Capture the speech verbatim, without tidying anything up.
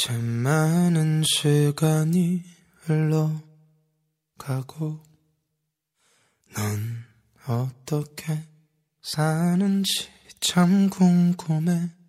이제 많은 시간이 흘러가고 넌 어떻게 사는지 참 궁금해.